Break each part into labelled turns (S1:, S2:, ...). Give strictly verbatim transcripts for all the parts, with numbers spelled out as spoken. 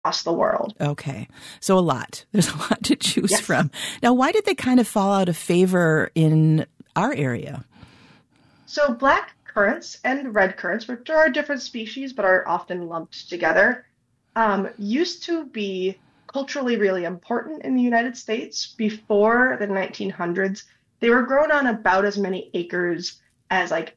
S1: across the world.
S2: Okay. So a lot. There's a lot to choose
S1: Yes.
S2: from. Now, why did they kind of fall out of favor in our area?
S1: So black currants and red currants, which are different species but are often lumped together, um, used to be culturally really important in the United States before the nineteen hundreds. They were grown on about as many acres as like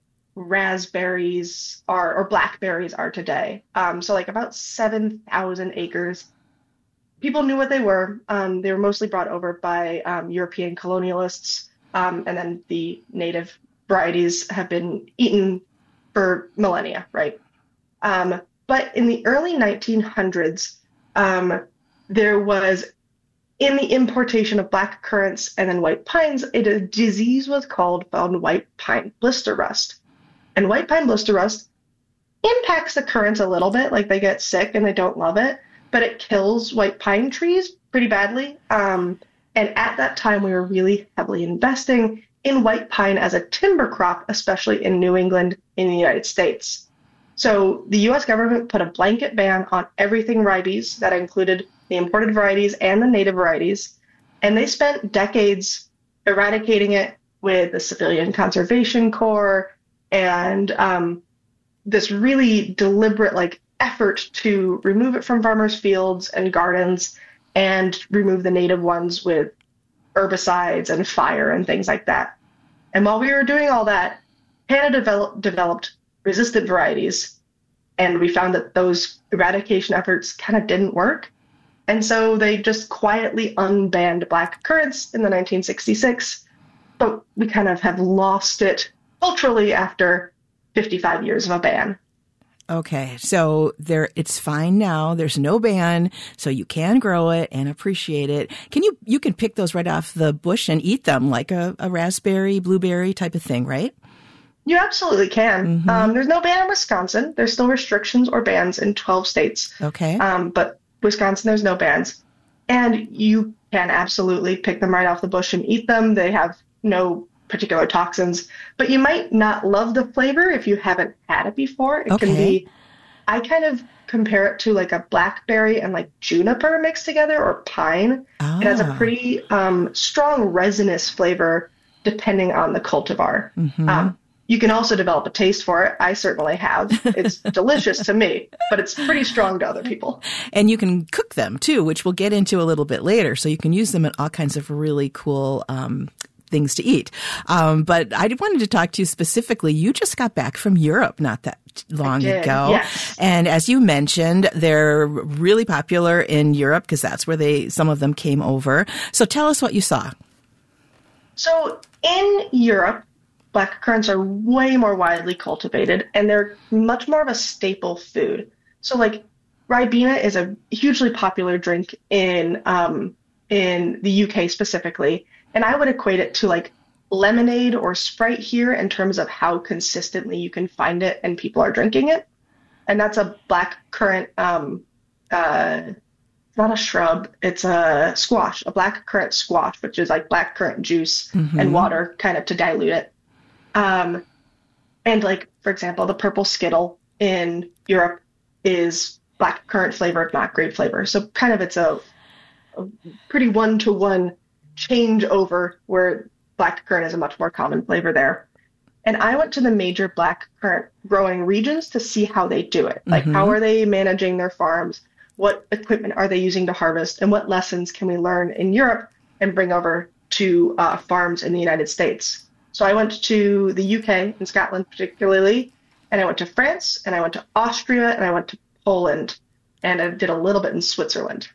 S1: raspberries are or blackberries are today. Um, so like about seven thousand acres. People knew what they were. Um, they were mostly brought over by um, European colonialists, um, and then the native varieties have been eaten for millennia, right? Um, but in the early nineteen hundreds, um, there was, in the importation of black currants and then white pines, a disease was called found white pine blister rust. And white pine blister rust impacts the currants a little bit, like they get sick and they don't love it, but it kills white pine trees pretty badly. Um, and at that time, we were really heavily investing in white pine as a timber crop, especially in New England in the United States. So the U S government put a blanket ban on everything ribes. That included the imported varieties and the native varieties. And they spent decades eradicating it with the Civilian Conservation Corps and um, this really deliberate like effort to remove it from farmers' fields and gardens and remove the native ones with herbicides and fire and things like that. And while we were doing all that, Canada develop, developed resistant varieties, and we found that those eradication efforts kind of didn't work. And so they just quietly unbanned black currants in the nineteen sixty-six, but we kind of have lost it culturally after fifty-five years of a ban.
S2: Okay, so there, it's fine now. There's no ban, so you can grow it and appreciate it. Can you, you can pick those right off the bush and eat them like a, a raspberry, blueberry type of thing, right?
S1: You absolutely can.
S2: Mm-hmm.
S1: Um, there's no ban in Wisconsin. There's still restrictions or bans in twelve states.
S2: Okay.
S1: Um, but Wisconsin, there's no bans. And you can absolutely pick them right off the bush and eat them. They have no particular toxins, but you might not love the flavor if you haven't had it before. It
S2: Okay.
S1: can be, I kind of compare it to like a blackberry and like juniper mixed together or pine.
S2: Ah.
S1: It has a pretty um, strong resinous flavor depending on the cultivar.
S2: Mm-hmm.
S1: Um, you can also develop a taste for it. I certainly have. It's delicious to me, but it's pretty strong to other people.
S2: And you can cook them too, which we'll get into a little bit later. So you can use them in all kinds of really cool um, things to eat. Um, but I wanted to talk to you specifically. You just got back from Europe not that long
S1: I did,
S2: ago.
S1: yes.
S2: And as you mentioned, they're really popular in Europe because that's where they, some of them came over. So tell us what you saw.
S1: So in Europe, black currants are way more widely cultivated, and they're much more of a staple food. So, like, Ribena is a hugely popular drink in um, in the U K specifically, and I would equate it to like lemonade or Sprite here in terms of how consistently you can find it and people are drinking it. And that's a black currant, um, uh, not a shrub, it's a squash, a black currant squash, which is like black currant juice
S2: Mm-hmm.
S1: and water kind of to dilute it. Um, and like, for example, the purple Skittle in Europe is black currant flavored, not grape flavor. So kind of it's a, a pretty one-to-one changeover where black currant is a much more common flavor there. And I went to the major black currant growing regions to see how they do it. Like,
S2: Mm-hmm.
S1: how are they managing their farms? What equipment are they using to harvest? And what lessons can we learn in Europe and bring over to uh, farms in the United States? So I went to the U K and Scotland particularly, and I went to France, and I went to Austria, and I went to Poland, and I did a little bit in Switzerland.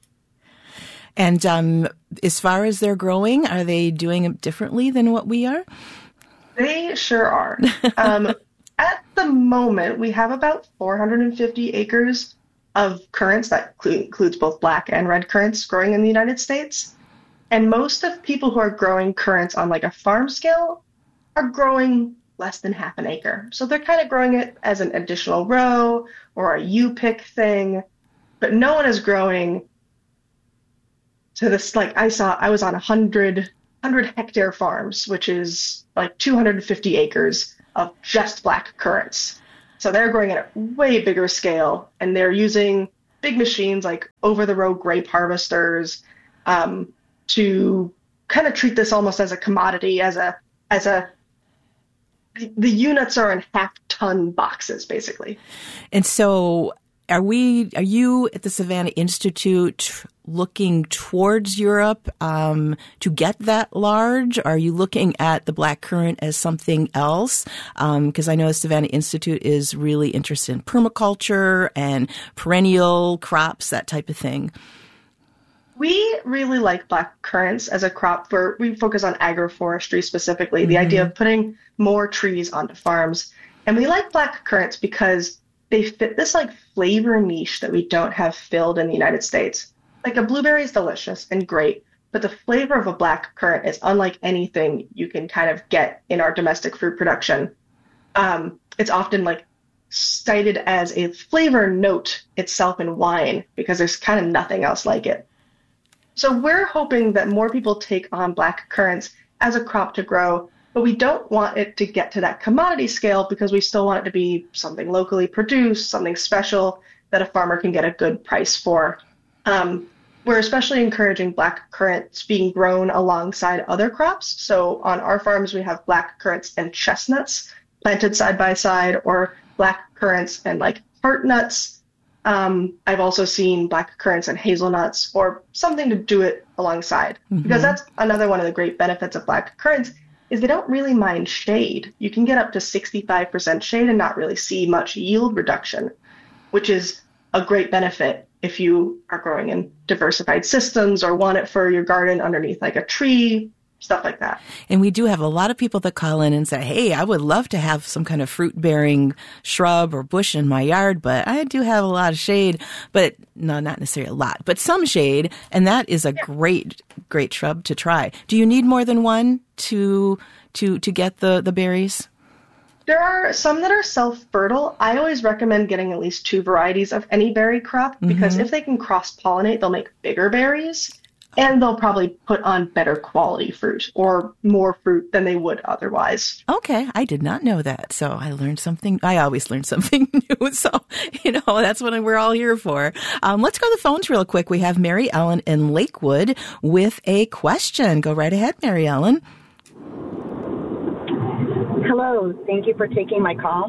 S2: And um, as far as they're growing, are they doing it differently than what we are?
S1: They sure are. Um, at the moment, we have about four hundred fifty acres of currants. That cl- includes both black and red currants growing in the United States. And most of people who are growing currants on like a farm scale are growing less than half an acre. So they're kind of growing it as an additional row or a U-pick thing, but no one is growing to this. Like I saw, I was on a hundred, hundred hectare farms, which is like two hundred fifty acres of just black currants. So they're growing at a way bigger scale, and they're using big machines like over-the-row grape harvesters um, to kind of treat this almost as a commodity, as a as a the units are in half-ton boxes, basically.
S2: And so are we, are you at the Savannah Institute looking towards Europe um, to get that large? Are you looking at the blackcurrant as something else? Because um, I know the Savannah Institute is really interested in permaculture and perennial crops, that type of thing.
S1: We really like black currants as a crop. For we focus on agroforestry specifically, mm-hmm. the idea of putting more trees onto farms. And we like black currants because they fit this like flavor niche that we don't have filled in the United States. Like a blueberry is delicious and great, but the flavor of a black currant is unlike anything you can kind of get in our domestic fruit production. Um, it's often like cited as a flavor note itself in wine because there's kind of nothing else like it. So we're hoping that more people take on black currants as a crop to grow, but we don't want it to get to that commodity scale because we still want it to be something locally produced, something special that a farmer can get a good price for. Um, we're especially encouraging black currants being grown alongside other crops. So on our farms, we have black currants and chestnuts planted side by side, or black currants and like heart nuts. Um, I've also seen black currants and hazelnuts, or something to do it alongside, mm-hmm. because that's another one of the great benefits of black currants is they don't really mind shade. You can get up to sixty-five percent shade and not really see much yield reduction, which is a great benefit if you are growing in diversified systems or want it for your garden underneath like a tree, stuff like that.
S2: And we do have a lot of people that call in and say, hey, I would love to have some kind of fruit-bearing shrub or bush in my yard, but I do have a lot of shade, but no, not necessarily a lot, but some shade. And that is a yeah. great, great shrub to try. Do you need more than one to to to get the, the berries?
S1: There are some that are self-fertile. I always recommend getting at least two varieties of any berry crop because mm-hmm. if they can cross-pollinate, they'll make bigger berries. And they'll probably put on better quality fruit or more fruit than they would otherwise.
S2: Okay. I did not know that. So I learned something. I always learn something new. So, you know, that's what we're all here for. Um, let's go to the phones real quick. We have Mary Ellen in Lakewood with a question. Go right ahead, Mary Ellen.
S3: Hello. Thank you for taking my call.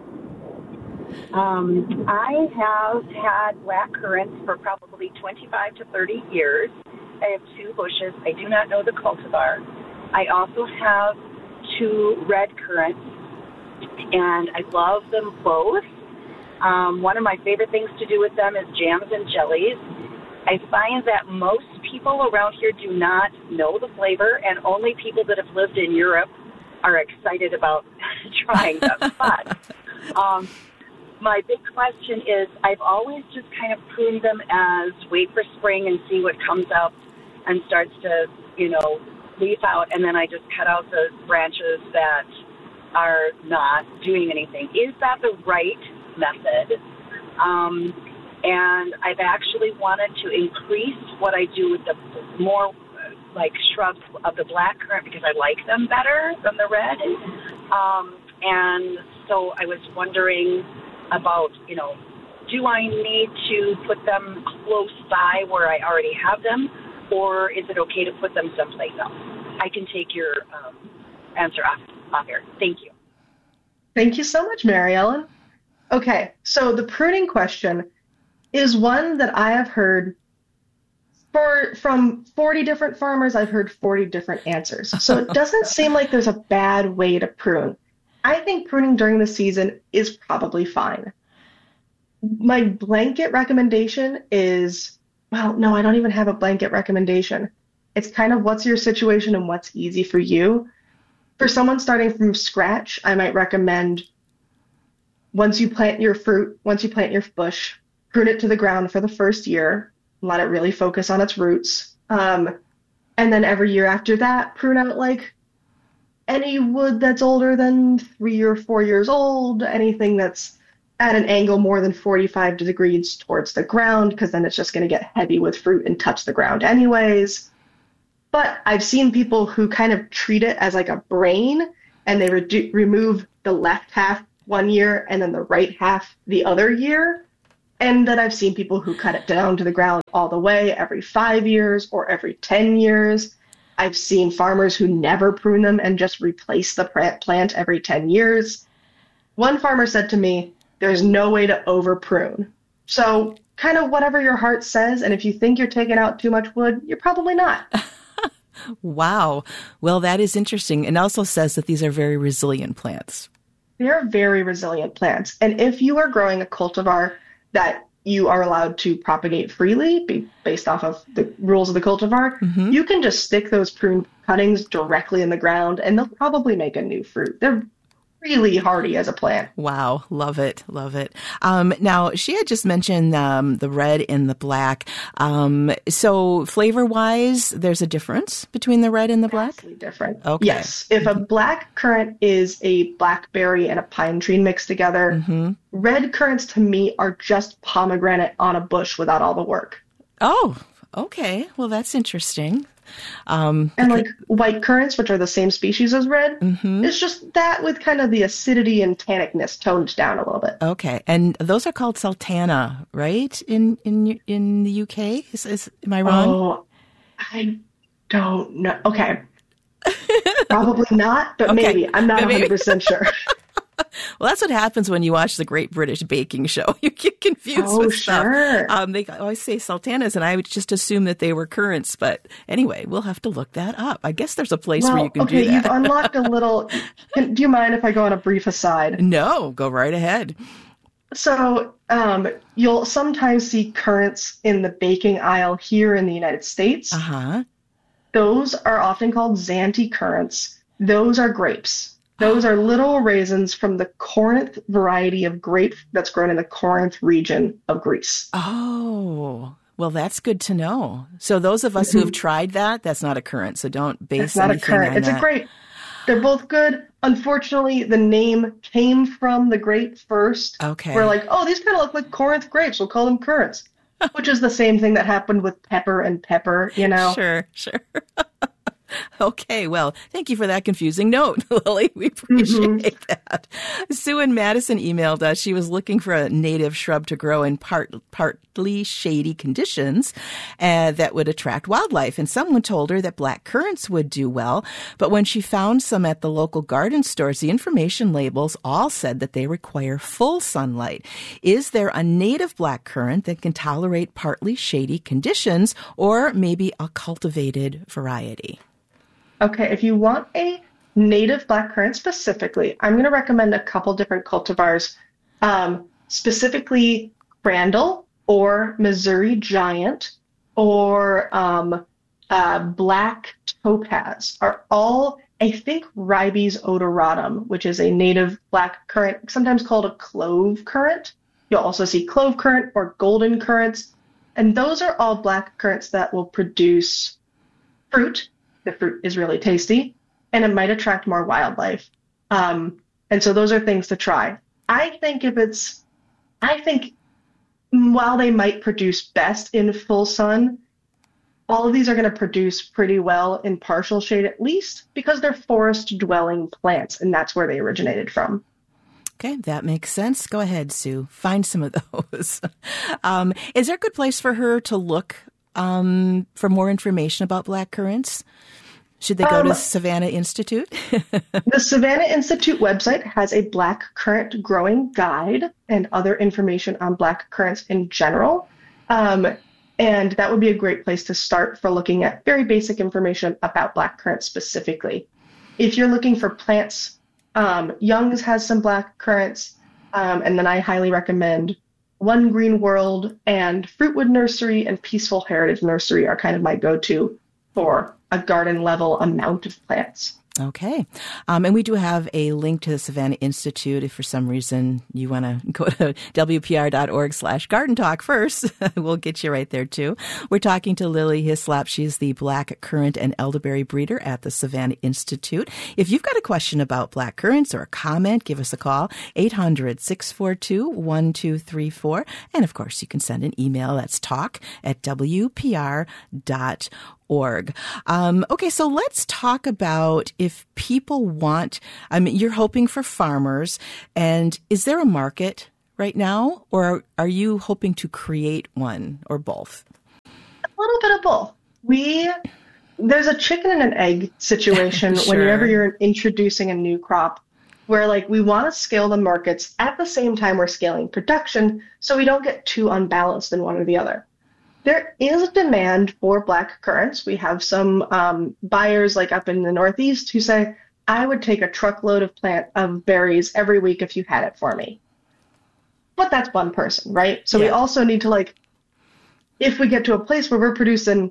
S3: Um, I have had black currants for probably twenty-five to thirty years. I have two bushes. I do not know the cultivar. I also have two red currants, and I love them both. Um, one of my favorite things to do with them is jams and jellies. I find that most people around here do not know the flavor, and only people that have lived in Europe are excited about trying them. But um, my big question is I've always just kind of pruned them as wait for spring and see what comes up and starts to, you know, leaf out, and then I just cut out the branches that are not doing anything. Is that the right method? Um, and I've actually wanted to increase what I do with the more like shrubs of the black currant because I like them better than the red. Um, and so I was wondering about, you know, do I need to put them close by where I already have them, or is it okay to put them someplace else? I can take your um, answer off, off here. Thank you.
S1: Thank you so much, Mary Ellen. Okay, so the pruning question is one that I have heard for from forty different farmers. I've heard forty different answers. So it doesn't seem like there's a bad way to prune. I think pruning during the season is probably fine. My blanket recommendation is, well, no, I don't even have a blanket recommendation. It's kind of what's your situation and what's easy for you. For someone starting from scratch, I might recommend once you plant your fruit, once you plant your bush, prune it to the ground for the first year, let it really focus on its roots. Um, and then every year after that, prune out like any wood that's older than three or four years old, anything that's at an angle more than forty-five degrees towards the ground, because then it's just going to get heavy with fruit and touch the ground anyways. But I've seen people who kind of treat it as like a brain, and they re- remove the left half one year and then the right half the other year. And then I've seen people who cut it down to the ground all the way every five years or every ten years. I've seen farmers who never prune them and just replace the plant every ten years. One farmer said to me, there's no way to over prune. So kind of whatever your heart says, and if you think you're taking out too much wood, you're probably not.
S2: Wow. Well, that is interesting. And also says that these are very resilient plants.
S1: They're very resilient plants. And if you are growing a cultivar that you are allowed to propagate freely be based off of the rules of the cultivar, mm-hmm. you can just stick those prune cuttings directly in the ground and they'll probably make a new fruit. They're really hardy as a plant.
S2: Wow. Love it. Love it. Um, now, she had just mentioned um, the red and the black. Um, so flavor-wise, there's a difference between the red and the black?
S1: Absolutely different.
S2: Okay.
S1: Yes. If a black currant is a blackberry and a pine tree mixed together, mm-hmm. red currants to me are just pomegranate on a bush without all the work.
S2: Oh, okay. Well, that's interesting. Um,
S1: and like white currants, which are the same species as red, mm-hmm. it's just that with kind of the acidity and tannicness toned down a little bit.
S2: Okay, and those are called Sultana, right? In in in the U K, is, is am I wrong?
S1: Oh, I don't know. Okay, probably not, but okay. maybe I'm not one hundred percent sure.
S2: Well, that's what happens when you watch the Great British Baking Show. You get confused
S1: oh,
S2: with
S1: sure.
S2: stuff. Um, they always say sultanas, and I would just assume that they were currants. But anyway, we'll have to look that up. I guess there's a place
S1: well,
S2: where you can
S1: okay,
S2: do that.
S1: You've unlocked a little. Can, do you mind if I go on a brief aside?
S2: No, go right ahead.
S1: So um, you'll sometimes see currants in the baking aisle here in the United States.
S2: Uh-huh.
S1: Those are often called Zante currants. Those are grapes. Those are little raisins from the Corinth variety of grape that's grown in the Corinth region of Greece.
S2: Oh, well, that's good to know. So those of us mm-hmm. who have tried that, that's not a currant. So don't base
S1: it's not
S2: anything
S1: a currant.
S2: on
S1: it's
S2: that.
S1: a grape. They're both good. Unfortunately, the name came from the grape first.
S2: Okay.
S1: We're like, oh, these kind of look like Corinth grapes. We'll call them currants, which is the same thing that happened with pepper and pepper, you know?
S2: Sure, sure. Okay, well, thank you for that confusing note, Lily. We appreciate mm-hmm. that. Sue in Madison emailed us. She was looking for a native shrub to grow in part, partly shady conditions uh, that would attract wildlife. And someone told her that black currants would do well. But when she found some at the local garden stores, the information labels all said that they require full sunlight. Is there a native black currant that can tolerate partly shady conditions, or maybe a cultivated variety?
S1: Okay, if you want a native black currant specifically, I'm going to recommend a couple different cultivars, um, specifically Crandall or Missouri Giant or um, uh, Black Topaz are all, I think, Ribes odoratum, which is a native black currant, sometimes called a clove currant. You'll also see clove currant or golden currants, and those are all black currants that will produce fruit. The fruit is really tasty, and it might attract more wildlife. Um, and so those are things to try. I think if it's, I think while they might produce best in full sun, all of these are going to produce pretty well in partial shade at least because they're forest-dwelling plants, and that's where they originated from.
S2: Okay, that makes sense. Go ahead, Sue. Find some of those. um, is there a good place for her to look Um, for more information about black currants? Should they go um, to Savannah Institute?
S1: The Savannah Institute website has a black currant growing guide and other information on black currants in general. Um, and that would be a great place to start for looking at very basic information about black currants specifically. If you're looking for plants, um, Young's has some black currants, um, and then I highly recommend One Green World and Fruitwood Nursery and Peaceful Heritage Nursery are kind of my go-to for a garden level amount of plants.
S2: Okay. Um, and we do have a link to the Savannah Institute if for some reason you want to go to W P R dot org slash garden talk first. We'll get you right there too. We're talking to Lily Hislop. She's the black currant and elderberry breeder at the Savannah Institute. If you've got a question about black currants or a comment, give us a call, eight hundred, six four two, one two three four. And of course, you can send an email. That's talk at W P R dot org. Um, okay, so let's talk about if people want, I mean, you're hoping for farmers, and is there a market right now, or are you hoping to create one or both?
S1: A little bit of both. We there's a chicken and an egg situation
S2: Sure.
S1: whenever you're introducing a new crop, where like we want to scale the markets at the same time we're scaling production, so we don't get too unbalanced in one or the other. There is a demand for black currants. We have some um, buyers like up in the Northeast who say, I would take a truckload of plant of berries every week if you had it for me. But that's one person, right? So
S2: Yeah.
S1: we also need to like, if we get to a place where we're producing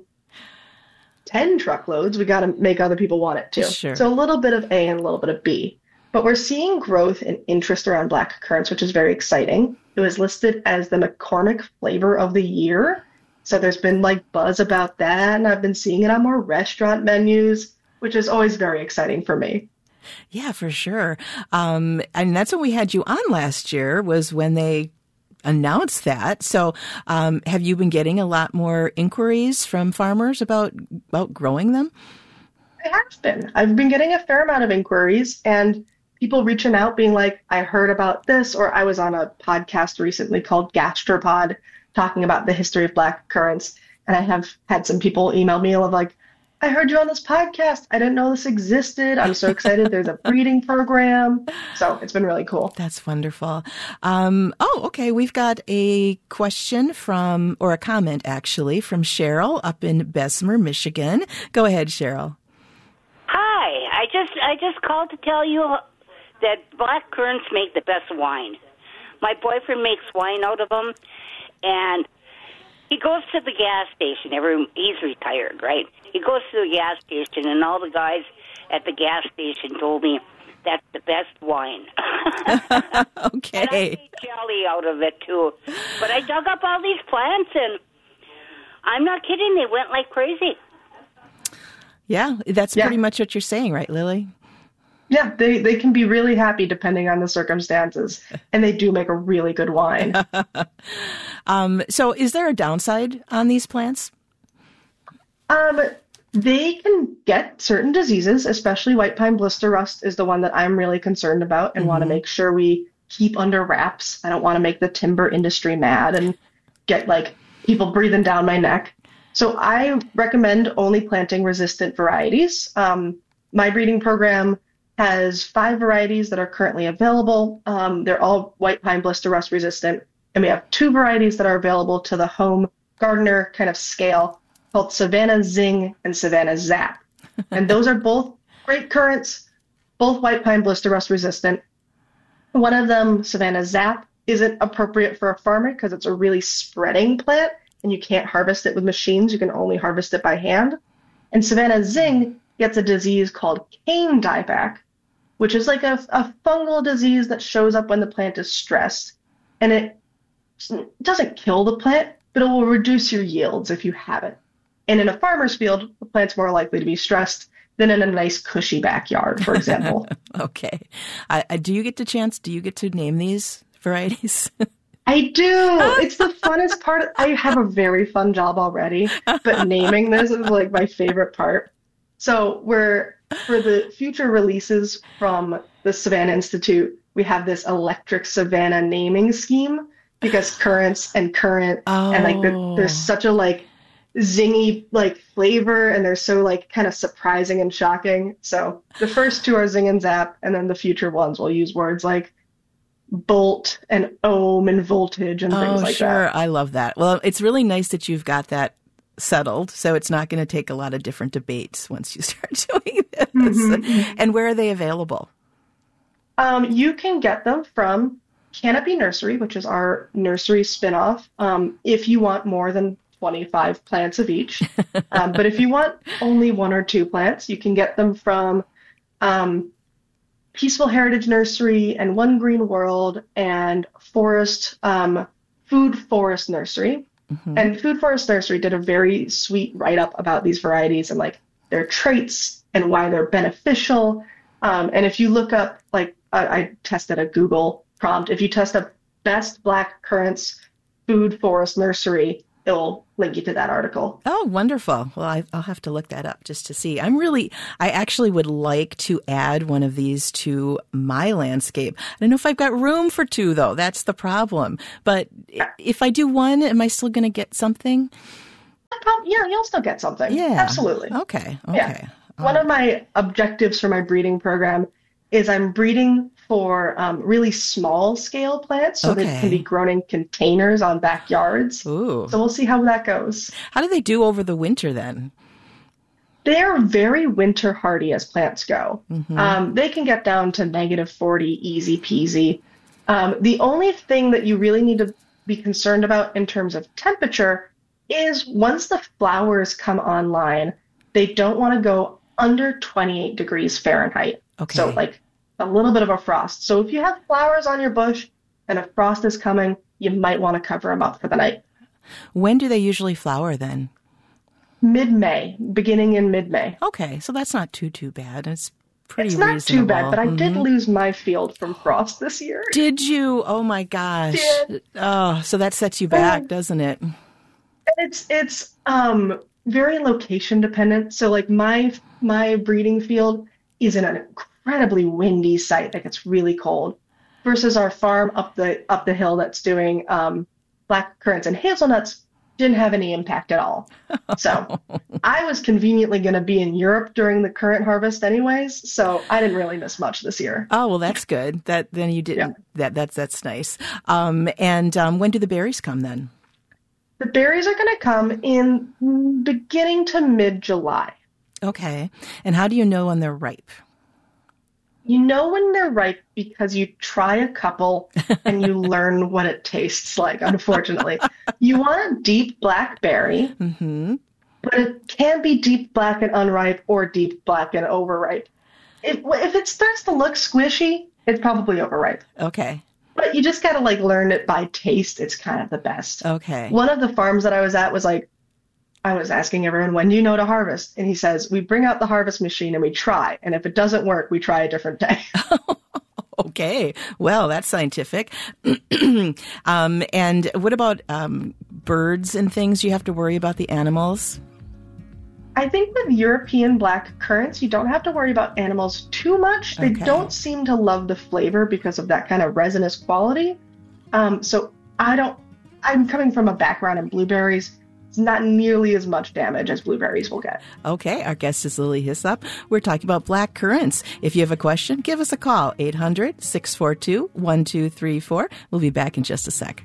S1: ten truckloads, we got to make other people want it too.
S2: Sure.
S1: So a little bit of A and a little bit of B. But we're seeing growth and interest around black currants, which is very exciting. It was listed as the McCormick flavor of the year. So there's been like buzz about that, and I've been seeing it on more restaurant menus, which is always very exciting for me.
S2: Yeah, for sure. Um, and that's when we had you on last year, was when they announced that. So um, have you been getting a lot more inquiries from farmers about about growing them?
S1: I have been. I've been getting a fair amount of inquiries and people reaching out being like, I heard about this, or I was on a podcast recently called Gastropod talking about the history of black currants. And I have had some people email me of like, I heard you on this podcast. I didn't know this existed. I'm so excited. There's a breeding program. So it's been really cool.
S2: That's wonderful. Um, oh, okay. We've got a question from, or a comment actually, from Cheryl up in Bessemer, Michigan. Go ahead, Cheryl.
S4: Hi. I just I just called to tell you that black currants make the best wine. My boyfriend makes wine out of them, and he goes to the gas station. Every he's retired, right? He goes to the gas station, and all the guys at the gas station told me that's the best wine.
S2: Okay.
S4: And I made jelly out of it too. But I dug up all these plants, and I'm not kidding. They went like crazy.
S2: Yeah, that's
S1: Yeah.
S2: pretty much what you're saying, right, Lily?
S1: Yeah, they, they can be really happy depending on the circumstances. And they do make a really good wine.
S2: Um, so is there a downside on these plants?
S1: Um, they can get certain diseases, especially white pine blister rust is the one that I'm really concerned about and want to make sure we keep under wraps. I don't want to make the timber industry mad and get like people breathing down my neck. So I recommend only planting resistant varieties. Um, my breeding program has five varieties that are currently available. Um, they're all white pine blister rust resistant. And we have two varieties that are available to the home gardener kind of scale called Savannah Zing and Savannah Zap. And those are both great currants, both white pine blister rust resistant. One of them, Savannah Zap, isn't appropriate for a farmer because it's a really spreading plant and you can't harvest it with machines. You can only harvest it by hand. And Savannah Zing gets a disease called cane dieback, which is like a, a fungal disease that shows up when the plant is stressed. And it doesn't kill the plant, but it will reduce your yields if you have it. And in a farmer's field, the plant's more likely to be stressed than in a nice cushy backyard, for example.
S2: Okay. Uh, do you get the chance? Do you get to name these varieties?
S1: I do. It's the funnest part. I have a very fun job already, but naming this is like my favorite part. So we're, for the future releases from the Savannah Institute, we have this electric Savannah naming scheme because currants and currant
S2: Oh.
S1: and like the, there's such a like zingy like flavor and they're so like kind of surprising and shocking. So the first two are Zing and Zap, and then the future ones will use words like bolt and ohm and voltage and things
S2: Oh,
S1: like
S2: sure.
S1: that.
S2: I love that. Well, it's really nice that you've got that settled. So it's not going to take a lot of different debates once you start doing this.
S1: Mhm.
S2: And where are they available?
S1: Um, you can get them from Canopy Nursery, which is our nursery spinoff, um, if you want more than twenty-five plants of each. Um, but if you want only one or two plants, you can get them from um, Peaceful Heritage Nursery and One Green World and Forest um, Food Forest Nursery.
S2: Mm-hmm.
S1: And Food Forest Nursery did a very sweet write-up about these varieties and like their traits and why they're beneficial. Um, and if you look up, like I, I tested a Google prompt, if you test up best black currants Food Forest Nursery, it'll link you to that article.
S2: Oh, wonderful. Well, I, I'll have to look that up just to see. I'm really, I actually would like to add one of these to my landscape. I don't know if I've got room for two, though. That's the problem. But if I do one, am I still going to get something?
S1: Yeah, you'll still get something.
S2: Yeah.
S1: Absolutely.
S2: Okay. Okay.
S1: Yeah. One of my objectives for my breeding program is I'm breeding for um, really small scale plants so
S2: Okay.
S1: that it can be grown in containers on backyards.
S2: Ooh.
S1: So we'll see how that goes.
S2: How do they do over the winter then?
S1: They're very winter hardy as plants go.
S2: Mm-hmm.
S1: Um, they can get down to negative forty, easy peasy. Um, the only thing that you really need to be concerned about in terms of temperature is once the flowers come online, they don't want to go under twenty-eight degrees Fahrenheit.
S2: Okay.
S1: So like a little bit of a frost. So if you have flowers on your bush and a frost is coming, you might want to cover them up for the night.
S2: When do they usually flower then?
S1: Mid-May, beginning in mid-May.
S2: Okay, so that's not too, too bad. It's pretty
S1: It's not
S2: reasonable.
S1: too bad, but I did
S2: Mhm.
S1: lose my field from frost this year.
S2: Did you? Oh my gosh.
S1: Did.
S2: Oh, so that sets you back,
S1: Um,
S2: doesn't it?
S1: It's it's um very location dependent. So like my my breeding field is in an incredibly windy site that gets really cold, versus our farm up the up the hill that's doing um, black currants and hazelnuts didn't have any impact at all. So I was conveniently going to be in Europe during the currant harvest anyways, so I didn't really miss much this year.
S2: Oh well, that's good. That then you didn't.
S1: Yeah.
S2: That that's that's nice. Um, and um, when do the berries come then?
S1: The berries are going to come in beginning to mid-July.
S2: Okay. And how do you know when they're ripe?
S1: You know when they're ripe because you try a couple and you learn what it tastes like, unfortunately. You want a deep black berry,
S2: Mm-hmm.
S1: but it can be deep black and unripe or deep black and overripe. If, if it starts to look squishy, it's probably overripe.
S2: Okay.
S1: But you just got to like learn it by taste. It's kind of the best.
S2: Okay.
S1: One of the farms that I was at was like, I was asking everyone, when do you know to harvest? And he says, we bring out the harvest machine and we try. And if it doesn't work, we try a different day.
S2: Okay. Well, that's scientific. um, and what about um, birds and things? You have to worry about the animals?
S1: I think with European black currants, you don't have to worry about animals too much. They
S2: Okay.
S1: don't seem to love the flavor because of that kind of resinous quality. Um, so I don't, I'm coming from a background in blueberries. It's not nearly as much damage as blueberries will get.
S2: Okay, our guest is Lily Hyslop. We're talking about black currants. If you have a question, give us a call, eight hundred, six four two, one two three four. We'll be back in just a sec.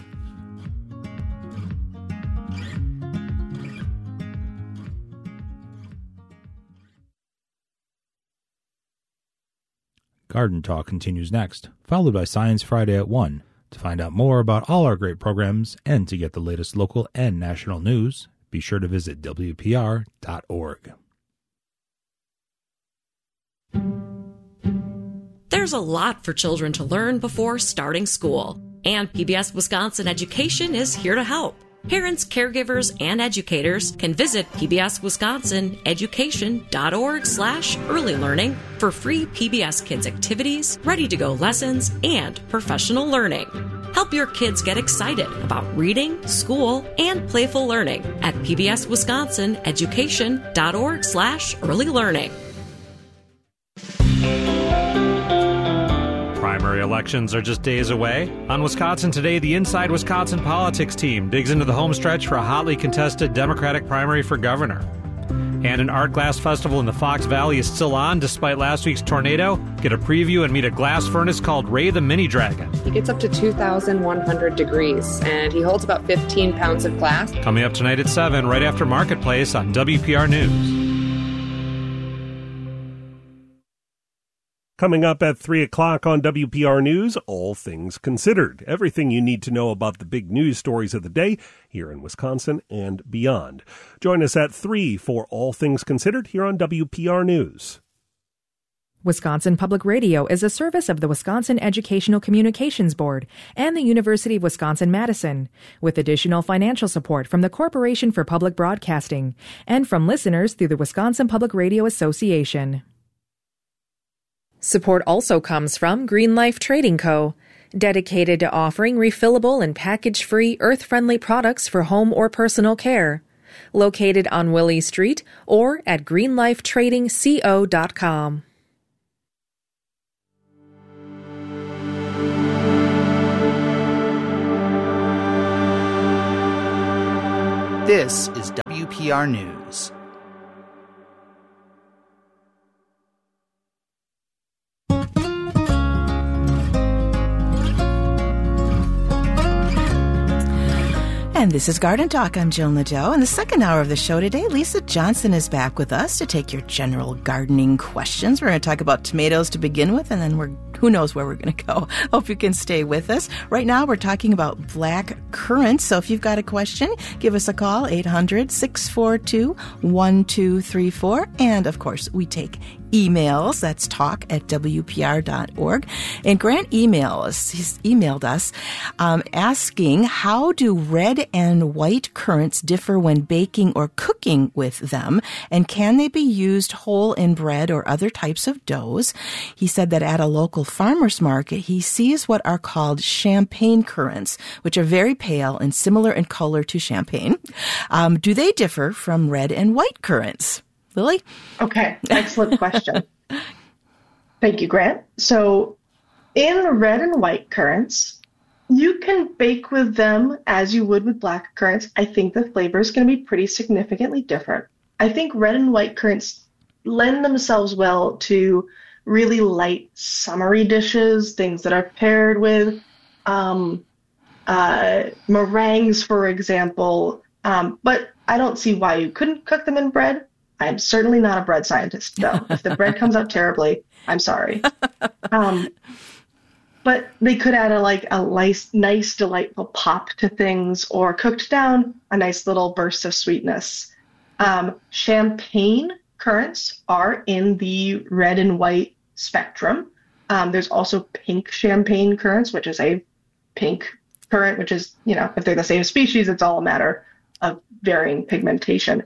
S5: Garden Talk continues next, followed by Science Friday at one. To find out more about all our great programs and to get the latest local and national news, be sure to visit W P R dot org.
S6: There's a lot for children to learn before starting school, and P B S Wisconsin Education is here to help. Parents, caregivers, and educators can visit P B S Wisconsin Education dot org slash early learning for free P B S Kids activities, ready-to-go lessons, and professional learning. Help your kids get excited about reading, school, and playful learning at P B S Wisconsin Education dot org slash early learning.
S7: Primary elections are just days away. On Wisconsin Today, the Inside Wisconsin Politics team digs into the home stretch for a hotly contested Democratic primary for governor. And an art glass festival in the Fox Valley is still on despite last week's tornado. Get a preview and meet a glass furnace called Ray the Mini Dragon.
S8: He gets up to two thousand one hundred degrees, and he holds about fifteen pounds of glass.
S7: Coming up tonight at seven, right after Marketplace on W P R News.
S9: Coming up at three o'clock on W P R News, All Things Considered. Everything you need to know about the big news stories of the day here in Wisconsin and beyond. Join us at three for All Things Considered here on W P R News.
S10: Wisconsin Public Radio is a service of the Wisconsin Educational Communications Board and the University of Wisconsin-Madison, with additional financial support from the Corporation for Public Broadcasting and from listeners through the Wisconsin Public Radio Association. Support also comes from Green Life Trading Co., dedicated to offering refillable and package-free, earth-friendly products for home or personal care. Located on Willie Street or at green life trading co dot com.
S11: This is W P R News.
S2: And this is Garden Talk. I'm Jill Nadeau. In the second hour of the show today, Lisa Johnson is back with us to take your general gardening questions. We're going to talk about tomatoes to begin with, and then we're who knows where we're going to go. Hope you can stay with us. Right now, we're talking about black currants. So if you've got a question, give us a call, eight hundred, six four two, one two three four. And, of course, we take emails. That's talk at W P R dot org. And Grant emailed us, he's emailed us um, asking, how do red and white currants differ when baking or cooking with them? And can they be used whole in bread or other types of doughs? He said that at a local farmer's market, he sees what are called champagne currants, which are very pale and similar in color to champagne. Um, do they differ from red and white currants? Lily?
S1: Okay, excellent question. Thank you, Grant. So in red and white currants, you can bake with them as you would with black currants. I think the flavor is going to be pretty significantly different. I think red and white currants lend themselves well to really light, summery dishes, things that are paired with um, uh, meringues, for example. Um, but I don't see why you couldn't cook them in bread. I'm certainly not a bread scientist, though. If the bread comes out terribly, I'm sorry. Um, but they could add a like a nice, nice, delightful pop to things, or cooked down, a nice little burst of sweetness. Um, champagne currants are in the red and white spectrum. Um, there's also pink champagne currants, which is a pink currant, which is, you know, if they're the same species, it's all a matter of varying pigmentation.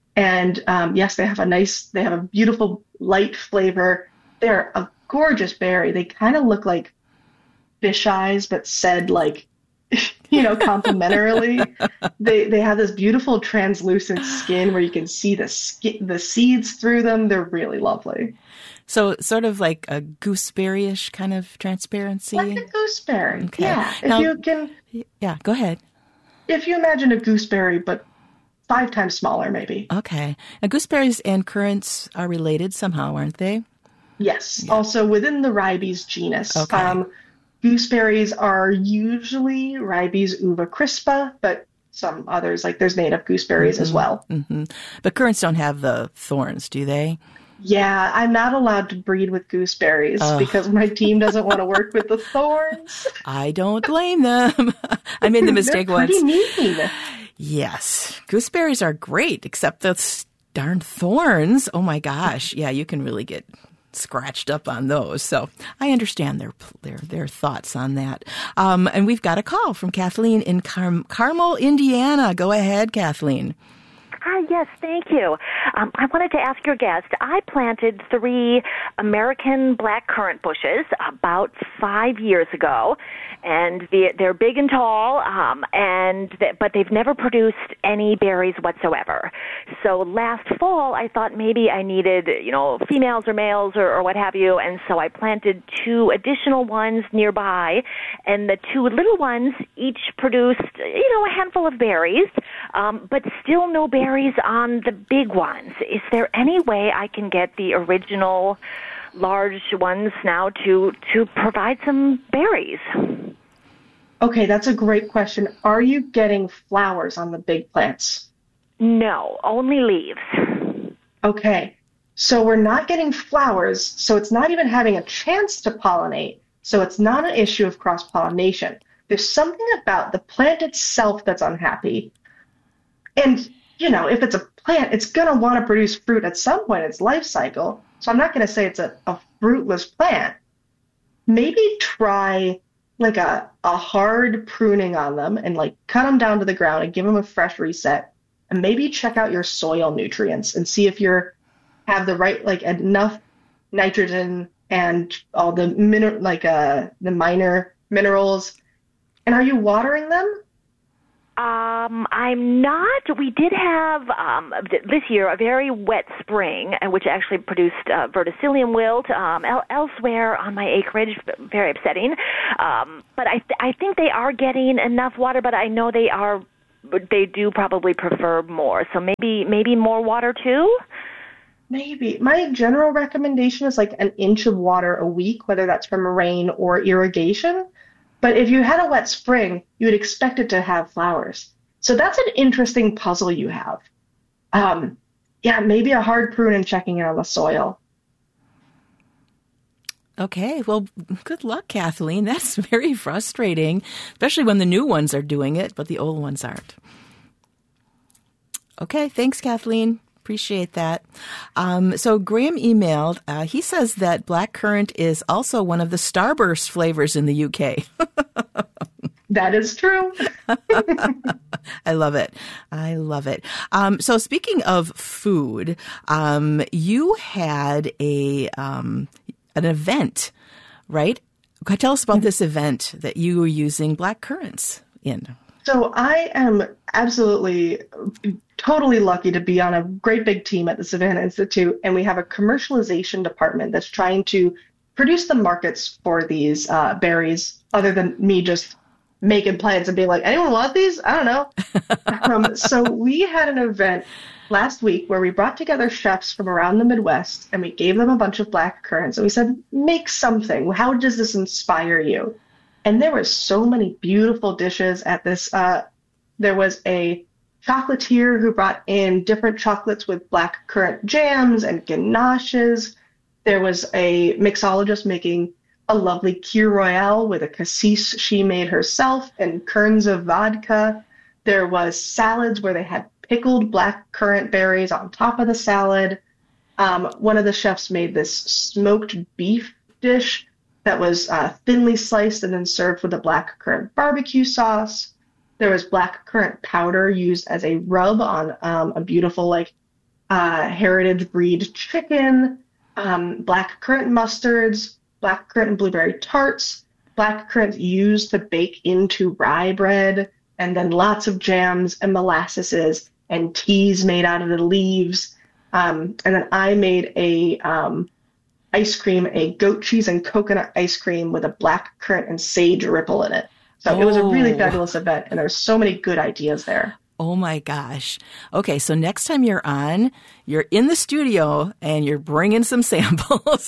S1: And um, yes, they have a nice, they have a beautiful light flavor. They're a gorgeous berry. They kind of look like fish eyes, but said like, you know, complimentarily. they they have this beautiful translucent skin where you can see the skin, the seeds through them. They're really lovely.
S2: So sort of like a gooseberry-ish kind of transparency?
S1: Like a gooseberry,
S2: okay.
S1: Yeah. If
S2: now,
S1: you can...
S2: Yeah, go ahead.
S1: If you imagine a gooseberry, but five times smaller, maybe.
S2: Okay. Now, gooseberries and currants are related somehow, aren't they?
S1: Yes.
S2: Yeah.
S1: Also within the ribes genus.
S2: Okay.
S1: Um, gooseberries are usually Ribes uva crispa, but some others, like there's native gooseberries
S2: mm-hmm.
S1: as well.
S2: Mm-hmm. But currants don't have the thorns, do they?
S1: Yeah, I'm not allowed to breed with gooseberries oh. because my team doesn't want to work with the thorns.
S2: I don't blame them. I made the mistake
S1: They're
S2: once.
S1: Pretty mean.
S2: Yes. Gooseberries are great, except those darn thorns. Oh my gosh. Yeah, you can really get scratched up on those. So I understand their their their thoughts on that. Um, and we've got a call from Kathleen in Car- Carmel, Indiana. Go ahead, Kathleen.
S12: Hi, yes, thank you. Um, I wanted to ask your guest, I planted three American blackcurrant bushes about five years ago, and the, they're big and tall, um, and th- but they've never produced any berries whatsoever. So last fall, I thought maybe I needed, you know, females or males or, or what have you, and so I planted two additional ones nearby, and the two little ones each produced, you know, a handful of berries, um, but still no berries on the big ones. Is there any way I can get the original large ones now to to provide some berries?
S1: Okay, that's a great question. Are you getting flowers on the big plants?
S12: No, only leaves.
S1: Okay, so we're not getting flowers, so it's not even having a chance to pollinate, so it's not an issue of cross-pollination. There's something about the plant itself that's unhappy. And you know, if it's a plant, it's going to want to produce fruit at some point in its life cycle. So I'm not going to say it's a, a fruitless plant. Maybe try like a, a hard pruning on them and like cut them down to the ground and give them a fresh reset. And maybe check out your soil nutrients and see if you're have the right, like enough nitrogen and all the min- like uh, the minor minerals. And are you watering them?
S12: Um, I'm not. We did have um, this year a very wet spring, which actually produced uh, verticillium wilt. Um, el- elsewhere on my acreage, very upsetting. Um, but I, th- I think they are getting enough water. But I know they are. They do probably prefer more. So maybe maybe more water too.
S1: Maybe. My general recommendation is like an inch of water a week, whether that's from rain or irrigation. But if you had a wet spring, you would expect it to have flowers. So that's an interesting puzzle you have. Um, yeah, maybe a hard prune and checking in on the soil.
S2: Okay, well, good luck, Kathleen. That's very frustrating, especially when the new ones are doing it, but the old ones aren't. Okay, thanks, Kathleen. Appreciate that. Um, so Graham emailed, uh, he says that blackcurrant is also one of the Starburst flavors in the U K.
S1: That is true.
S2: I love it. I love it. Um, so speaking of food, um, you had a um, an event, right? Tell us about this event that you were using black currants in.
S1: So I am absolutely, totally lucky to be on a great big team at the Savannah Institute, and we have a commercialization department that's trying to produce the markets for these uh, berries, other than me just making plants and being like, anyone want these? I don't know. um, so we had an event last week where we brought together chefs from around the Midwest, and we gave them a bunch of black currants, and we said, make something. How does this inspire you? And there were so many beautiful dishes at this. Uh, there was a chocolatier who brought in different chocolates with black currant jams and ganaches. There was a mixologist making a lovely Kir Royale with a cassis she made herself and kerns of vodka. There was salads where they had pickled black currant berries on top of the salad. Um, one of the chefs made this smoked beef dish that was uh, thinly sliced and then served with a black currant barbecue sauce. There was black currant powder used as a rub on um, a beautiful like uh, heritage breed chicken, um, black currant mustards, black currant and blueberry tarts, black currant used to bake into rye bread, and then lots of jams and molasses and teas made out of the leaves. Um, and then I made a um, ice cream, a goat cheese and coconut ice cream with a black currant and sage ripple in it. So oh. It was a really fabulous event, and there's so many good ideas there.
S2: Oh my gosh. Okay, so next time you're on, you're in the studio and you're bringing some samples.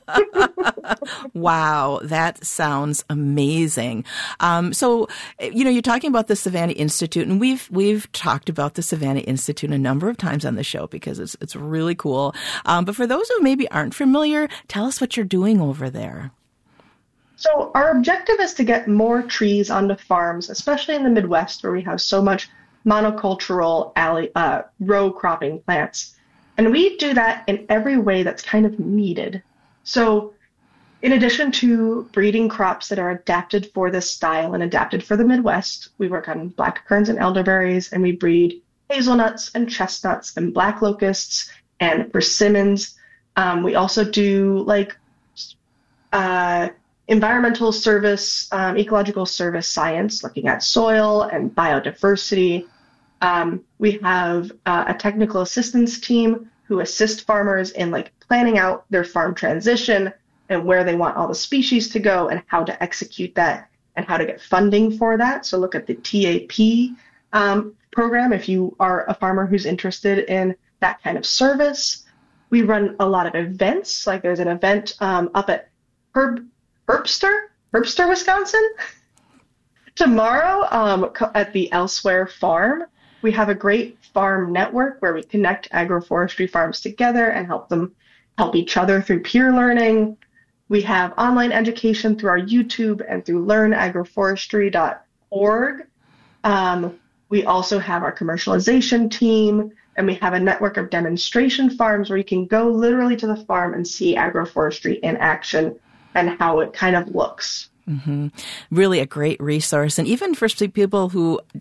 S2: Wow, that sounds amazing. Um, so, you know, you're talking about the Savannah Institute, and we've we've talked about the Savannah Institute a number of times on the show because it's it's really cool. Um, but for those who maybe aren't familiar, tell us what you're doing over there.
S1: So our objective is to get more trees onto farms, especially in the Midwest where we have so much monocultural alley, uh, row cropping plants. And we do that in every way that's kind of needed. So in addition to breeding crops that are adapted for this style and adapted for the Midwest, we work on black currants and elderberries, and we breed hazelnuts and chestnuts and black locusts and persimmons. Um, we also do like uh, environmental service, um, ecological service science, looking at soil and biodiversity. Um, we have uh, a technical assistance team who assist farmers in like planning out their farm transition and where they want all the species to go and how to execute that and how to get funding for that. So look at the T A P um, program if you are a farmer who's interested in that kind of service. We run a lot of events. Like there's an event um, up at Herb Herbster, Herbster, Wisconsin tomorrow um, at the Elsewhere Farm. We have a great farm network where we connect agroforestry farms together and help them help each other through peer learning. We have online education through our YouTube and through learn agroforestry dot org. Um, we also have our commercialization team, and we have a network of demonstration farms where you can go literally to the farm and see agroforestry in action and how it kind of looks.
S2: Mm-hmm. Really a great resource. And even for people who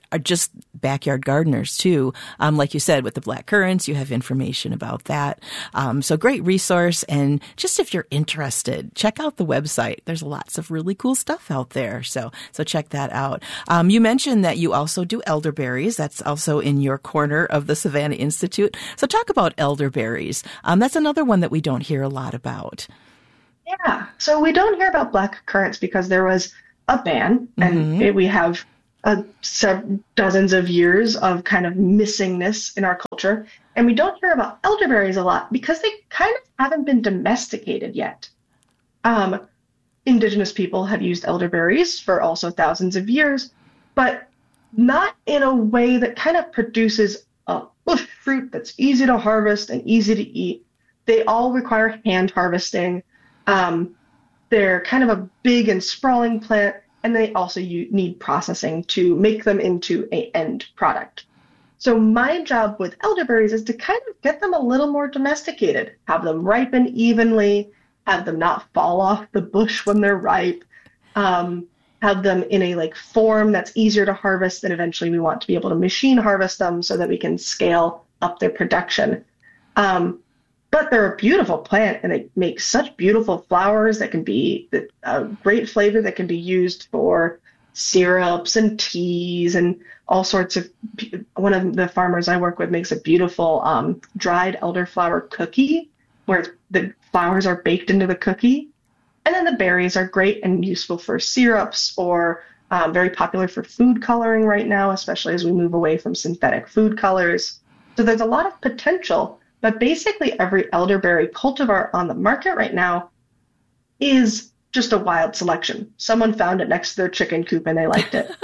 S2: are just backyard gardeners too. Um, like you said, with the black currants, you have information about that. Um, so great resource. And just if you're interested, check out the website. There's lots of really cool stuff out there. So, so check that out. Um, you mentioned that you also do elderberries. That's also in your corner of the Savannah Institute. So talk about elderberries. Um, that's another one that we don't hear a lot about.
S1: Yeah. So we don't hear about black currants because there was a ban, and
S2: Mm-hmm.
S1: it, we have uh, sev- dozens of years of kind of missingness in our culture. And we don't hear about elderberries a lot because they kind of haven't been domesticated yet. Um, indigenous people have used elderberries for also thousands of years, but not in a way that kind of produces a fruit that's easy to harvest and easy to eat. They all require hand harvesting. Um, they're kind of a big and sprawling plant, and they also u- need processing to make them into an end product. So my job with elderberries is to kind of get them a little more domesticated, have them ripen evenly, have them not fall off the bush when they're ripe, um, have them in a like form that's easier to harvest, and eventually we want to be able to machine harvest them so that we can scale up their production. Um, But they're a beautiful plant, and they make such beautiful flowers that can be a great flavor that can be used for syrups and teas and all sorts of. One of the farmers I work with makes a beautiful um, dried elderflower cookie where the flowers are baked into the cookie. And then the berries are great and useful for syrups, or um, very popular for food coloring right now, especially as we move away from synthetic food colors. So there's a lot of potential. But basically every elderberry cultivar on the market right now is just a wild selection. Someone found it next to their chicken coop and they liked it.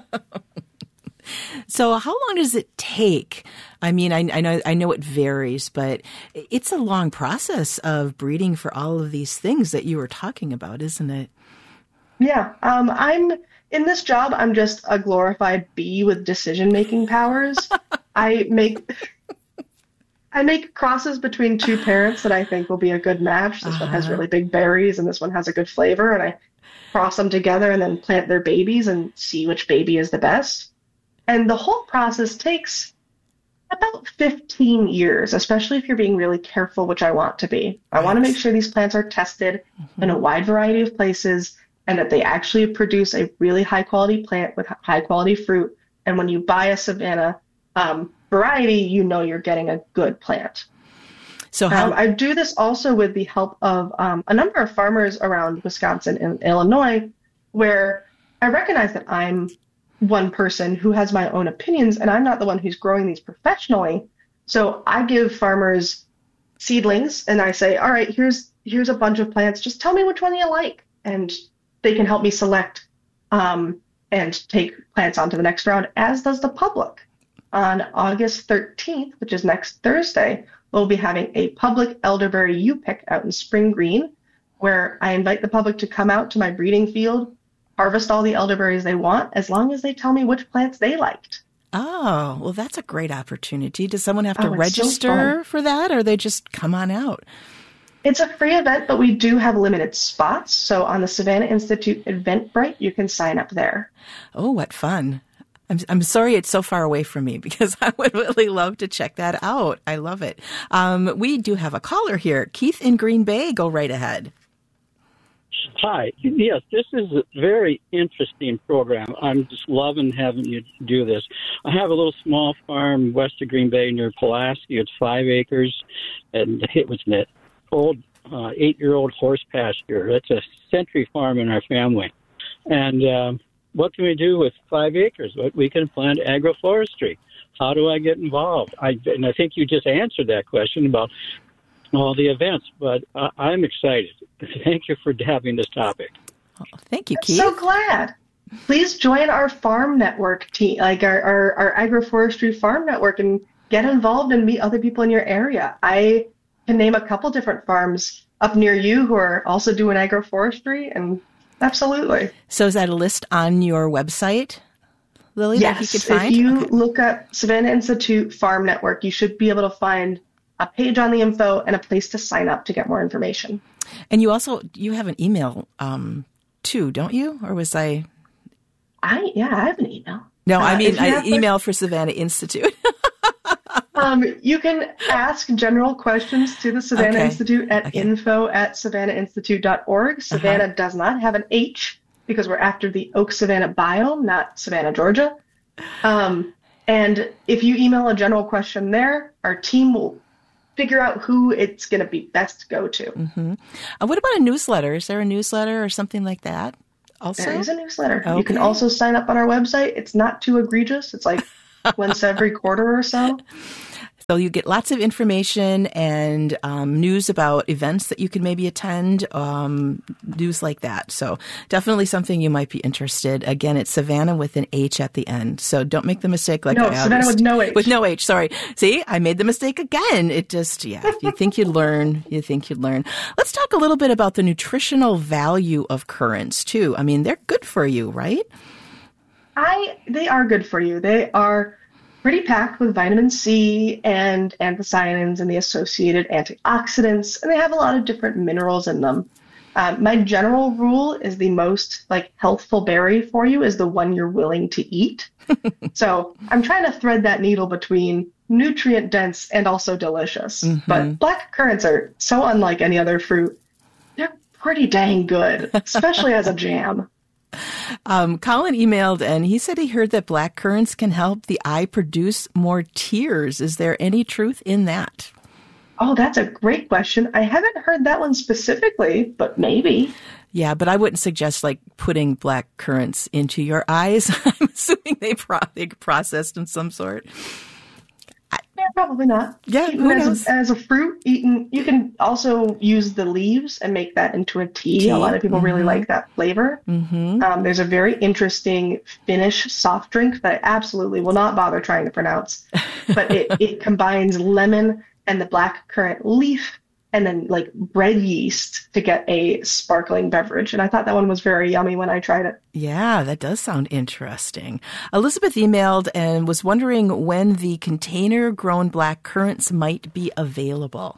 S2: So how long does it take? I mean, I, I know I know it varies, but it's a long process of breeding for all of these things that you were talking about, isn't it?
S1: Yeah. Um, I'm in this job, I'm just a glorified bee with decision-making powers. I make... I make crosses between two parents that I think will be a good match. This uh-huh. one has really big berries and this one has a good flavor, and I cross them together and then plant their babies and see which baby is the best. And the whole process takes about fifteen years, especially if you're being really careful, which I want to be. I want to make sure these plants are tested mm-hmm. in a wide variety of places and that they actually produce a really high quality plant with high quality fruit. And when you buy a Savannah um, variety, you know you're getting a good plant. So how- um, I do this also with the help of um, a number of farmers around Wisconsin and Illinois, where I recognize that I'm one person who has my own opinions, and I'm not the one who's growing these professionally. So I give farmers seedlings, and I say, all right, here's here's a bunch of plants. Just tell me which one you like, and they can help me select um, and take plants on to the next round, as does the public. On August thirteenth, which is next Thursday, we'll be having a public elderberry U-Pick out in Spring Green, where I invite the public to come out to my breeding field, harvest all the elderberries they want, as long as they tell me which plants they liked.
S2: Oh, well, that's a great opportunity. Does someone have to
S1: oh,
S2: register
S1: so
S2: for that, or they just come on out?
S1: It's a free event, but we do have limited spots. So on the Savannah Institute Eventbrite, you can sign up there.
S2: Oh, what fun. I'm I'm sorry it's so far away from me, because I would really love to check that out. I love it. Um, we do have a caller here. Keith in Green Bay, go right ahead.
S13: Hi. Yes, this is a very interesting program. I'm just loving having you do this. I have a little small farm west of Green Bay near Pulaski. It's five acres, and it was an old uh, eight-year-old horse pasture. It's a century farm in our family. And um, what can we do with five acres? We can plant agroforestry. How do I get involved? I, and I think you just answered that question about all the events, but uh, I'm excited. Thank you for having this topic.
S2: Oh, thank you,
S1: I'm
S2: Keith.
S1: so glad. Please join our farm network team, like our, our, our agroforestry farm network, and get involved and meet other people in your area. I can name a couple different farms up near you who are also doing agroforestry, and absolutely.
S2: So is that a list on your website, Lily,
S1: yes,
S2: that you could find?
S1: If you
S2: okay.
S1: look up Savannah Institute Farm Network, you should be able to find a page on the info and a place to sign up to get more information.
S2: And you also, you have an email um, too, don't you? Or was I?
S1: I Yeah, I have an email.
S2: No, I
S1: Uh,
S2: mean
S1: if you
S2: I
S1: have
S2: email for Savannah Institute.
S1: Um, you can ask general questions to the Savannah
S2: Okay.
S1: Institute at
S2: Okay.
S1: info at savannah institute dot org. Savannah does not have an H because we're after the Oak Savannah biome, not Savannah, Georgia. Um, and if you email a general question there, our team will figure out who it's going to be best to go to.
S2: Mm-hmm. Uh, what about a newsletter? Is there a newsletter or something like that? Also,
S1: There is a newsletter.
S2: Okay.
S1: You can also sign up on our website. It's not too egregious. It's like once every quarter or so.
S2: So you get lots of information and um, news about events that you can maybe attend, um, news like that. So definitely something you might be interested. Again, it's Savannah with an H at the end. So don't make the mistake like
S1: No,
S2: I
S1: Savannah
S2: always-
S1: with no H.
S2: With no H, sorry. See, I made the mistake again. It just, yeah, you think you'd learn, you think you'd learn. Let's talk a little bit about the nutritional value of currants too. I mean, they're good for you, right?
S1: I they are good for you. They are pretty packed with vitamin C and anthocyanins and the associated antioxidants, and they have a lot of different minerals in them. Um, my general rule is the most like healthful berry for you is the one you're willing to eat. So I'm trying to thread that needle between nutrient dense and also delicious.
S2: Mhm.
S1: But black currants are so unlike any other fruit. They're pretty dang good, especially as a jam.
S2: Um, Colin emailed and he said he heard that black currants can help the eye produce more tears. Is there any truth in that?
S1: Oh, that's a great question. I haven't heard that one specifically, but maybe.
S2: Yeah, but I wouldn't suggest like putting black currants into your eyes. I'm assuming they pro- they processed in some sort.
S1: Yeah, probably not.
S2: Yeah,
S1: Eaten
S2: who
S1: as,
S2: knows?
S1: A, as a fruit, eaten. You can also use the leaves and make that into a tea.
S2: Tea.
S1: A lot of people really
S2: Mhm.
S1: like that flavor.
S2: Mm-hmm.
S1: Um, there's a very interesting Finnish soft drink that I absolutely will not bother trying to pronounce, but it, it combines lemon and the black currant leaf and then like bread yeast to get a sparkling beverage. And I thought that one was very yummy when I tried it.
S2: Yeah, that does sound interesting. Elizabeth emailed and was wondering when the container-grown black currants might be available.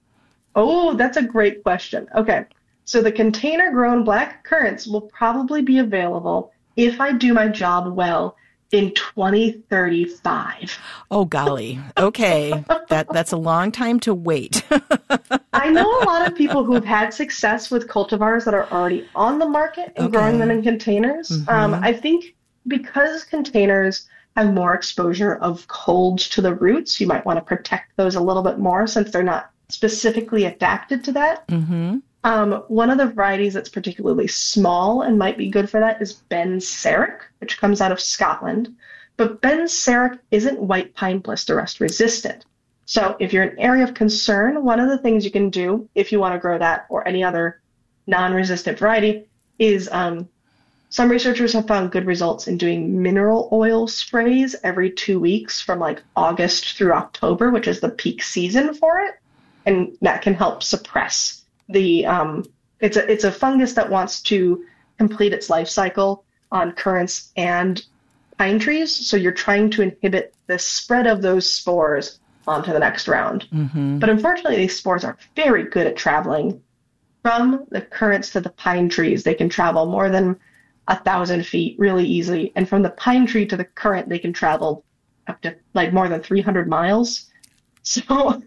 S1: Oh, that's a great question. Okay, so the container-grown black currants will probably be available if I do my job well in twenty thirty-five.
S2: Oh, golly. Okay. that That's a long time to wait.
S1: I know a lot of people who've had success with cultivars that are already on the market and
S2: Okay.
S1: growing them in containers.
S2: Mhm.
S1: Um, I think because containers have more exposure of cold to the roots, you might want to protect those a little bit more since they're not specifically adapted to that.
S2: Mm-hmm.
S1: Um, one of the varieties that's particularly small and might be good for that is Ben Sarek, which comes out of Scotland. But Ben Sarek isn't white pine blister rust resistant. So if you're an area of concern, one of the things you can do if you want to grow that or any other non-resistant variety is um, some researchers have found good results in doing mineral oil sprays every two weeks from like August through October, which is the peak season for it. And that can help suppress the um, it's a it's a fungus that wants to complete its life cycle on currants and pine trees. So you're trying to inhibit the spread of those spores onto the next round.
S2: Mm-hmm.
S1: But unfortunately, these spores are very good at traveling from the currants to the pine trees. They can travel more than a thousand feet really easily, and from the pine tree to the currant, they can travel up to like more than three hundred miles. So.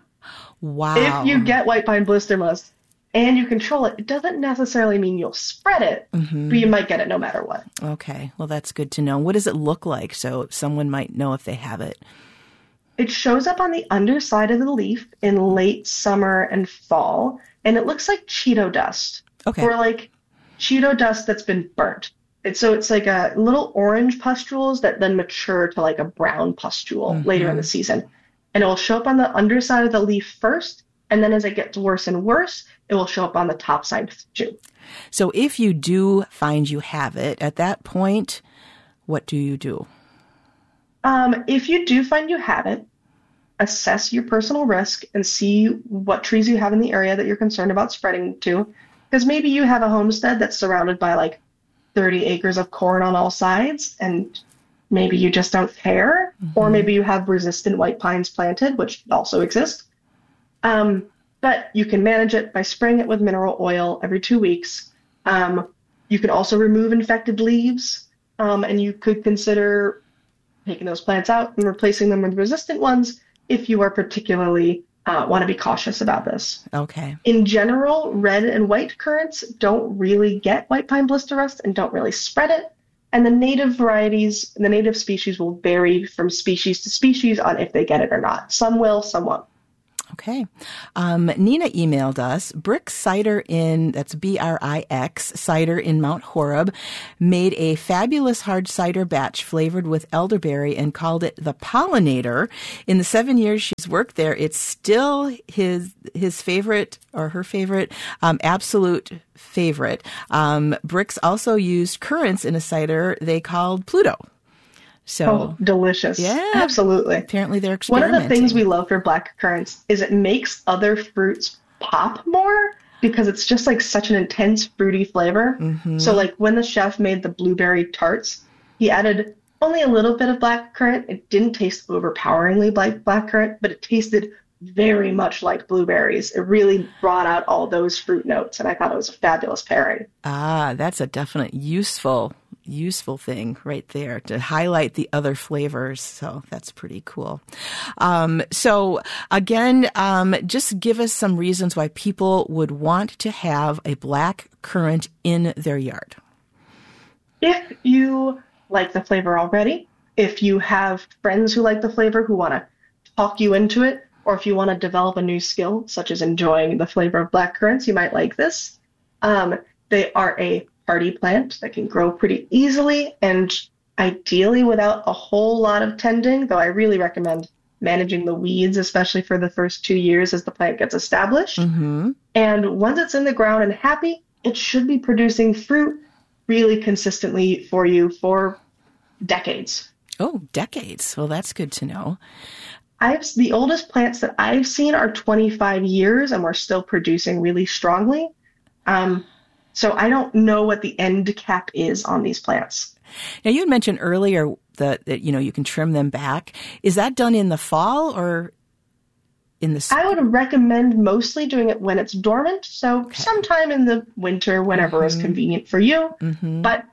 S2: Wow.
S1: If you get white pine blister must and you control it, it doesn't necessarily mean you'll spread it,
S2: Mhm.
S1: but you might get it no matter what.
S2: Okay. Well, that's good to know. What does it look like so someone might know if they have it?
S1: It shows up on the underside of the leaf in late summer and fall, and it looks like Cheeto dust.
S2: Okay.
S1: Or like Cheeto dust that's been burnt. It's, so it's like a little orange pustules that then mature to like a brown pustule
S2: Mhm.
S1: later in the season. And it will show up on the underside of the leaf first, and then as it gets worse and worse, it will show up on the top side too.
S2: So if you do find you have it, at that point, what do you do?
S1: Um, if you do find you have it, assess your personal risk and see what trees you have in the area that you're concerned about spreading to. Because maybe you have a homestead that's surrounded by like thirty acres of corn on all sides, and maybe you just don't care.
S2: Mm-hmm.
S1: Or maybe you have resistant white pines planted, which also exist. Um, but you can manage it by spraying it with mineral oil every two weeks. Um, you can also remove infected leaves. um, and you could consider taking those plants out and replacing them with resistant ones if you are particularly uh, want to be cautious about this.
S2: Okay.
S1: In general, red and white currants don't really get white pine blister rust and don't really spread it. And the native varieties, the native species will vary from species to species on if they get it or not. Some will, some won't.
S2: Okay. Um, Nina emailed us, Brix Cider in, that's B R I X, cider in Mount Horeb, made a fabulous hard cider batch flavored with elderberry and called it the Pollinator. In the seven years she's worked there, it's still his his favorite, or her favorite, um, absolute favorite. Um, Brix also used currants in a cider they called Pluto. So
S1: oh, delicious.
S2: Yeah,
S1: absolutely.
S2: Apparently they're
S1: One
S2: experimenting.
S1: of the things we love for black currants is it makes other fruits pop more because it's just like such an intense fruity flavor.
S2: Mm-hmm.
S1: So like when the chef made the blueberry tarts, he added only a little bit of black currant. It didn't taste overpoweringly like black currant, but it tasted very much like blueberries. It really brought out all those fruit notes, and I thought it was a fabulous pairing.
S2: Ah, that's a definite useful useful thing right there to highlight the other flavors. So that's pretty cool. Um, so again, um, just give us some reasons why people would want to have a black currant in their yard.
S1: If you like the flavor already, if you have friends who like the flavor who want to talk you into it, or if you want to develop a new skill, such as enjoying the flavor of black currants, you might like this. Um, they are a hardy plant that can grow pretty easily and ideally without a whole lot of tending, though I really recommend managing the weeds, especially for the first two years as the plant gets established.
S2: Mm-hmm.
S1: And once it's in the ground and happy, it should be producing fruit really consistently for you for decades.
S2: Oh, decades. Well, that's good to know.
S1: I've the oldest plants that I've seen are twenty-five years, and we're still producing really strongly. Um, so I don't know what the end cap is on these plants.
S2: Now, you had mentioned earlier that, that you know you can trim them back. Is that done in the fall or in the spring?
S1: I would recommend mostly doing it when it's dormant, so okay. sometime in the winter, whenever mm-hmm. is convenient for you.
S2: Mm-hmm.
S1: But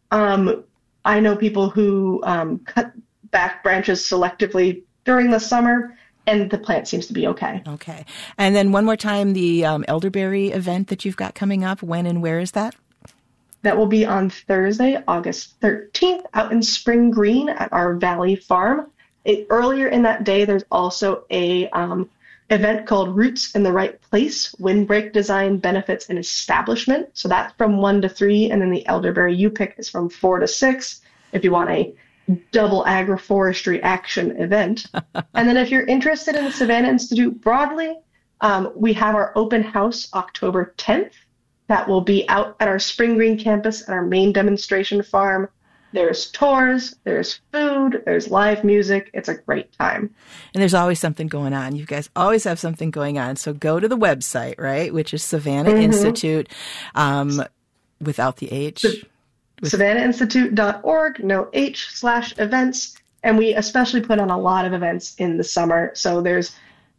S1: um, I know people who um, cut back branches selectively during the summer, and the plant seems to be okay.
S2: Okay. And then one more time, the um, elderberry event that you've got coming up, when and where is that?
S1: That will be on Thursday, August thirteenth, out in Spring Green at our Valley Farm. It, earlier in that day, there's also a um, event called Roots in the Right Place, Windbreak Design Benefits and Establishment. So that's from one to three, and then the elderberry you pick is from four to six if you want a double agroforestry action event. And then if you're interested in the Savannah Institute broadly, um, we have our open house October tenth. That will be out at our Spring Green campus at our main demonstration farm. There's tours, there's food, there's live music. It's a great time.
S2: And there's always something going on. You guys always have something going on. So go to the website, right, which is Savannah mm-hmm. Institute, um, without the H.
S1: The- savannah institute dot org, no H, slash events. And we especially put on a lot of events in the summer. So there's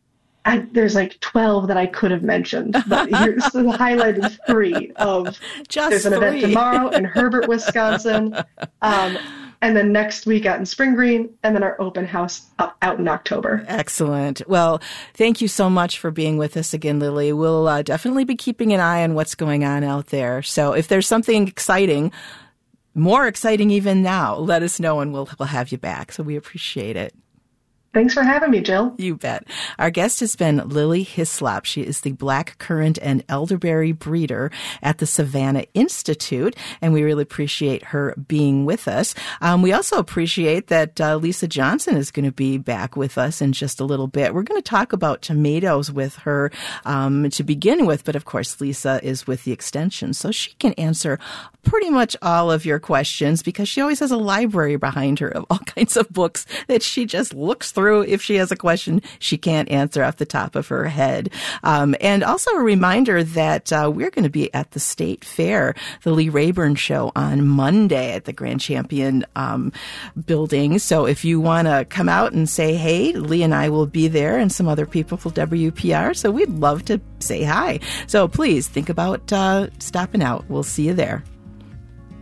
S1: I, there's like twelve that I could have mentioned, but here's the highlighted three of
S2: Just
S1: there's an
S2: three.
S1: event tomorrow in Herbert, Wisconsin. Um, and then next week out in Spring Green, and then our open house up, out in October.
S2: Excellent. Well, thank you so much for being with us again, Lily. We'll uh, definitely be keeping an eye on what's going on out there. So if there's something exciting, more exciting even now, let us know and we'll, we'll have you back. So we appreciate it.
S1: Thanks for having me, Jill.
S2: You bet. Our guest has been Lily Hislop. She is the black currant and elderberry breeder at the Savannah Institute, and we really appreciate her being with us. Um, we also appreciate that uh, Lisa Johnson is going to be back with us in just a little bit. We're going to talk about tomatoes with her um, to begin with, but of course Lisa is with the Extension, so she can answer pretty much all of your questions because she always has a library behind her of all kinds of books that she just looks through if she has a question she can't answer off the top of her head. Um, and also a reminder that uh, we're going to be at the State Fair, the Lee Rayburn Show on Monday at the Grand Champion um, building. So if you want to come out and say, hey, Lee and I will be there and some other people from W P R. So we'd love to say hi. So please think about uh, stopping out. We'll see you there.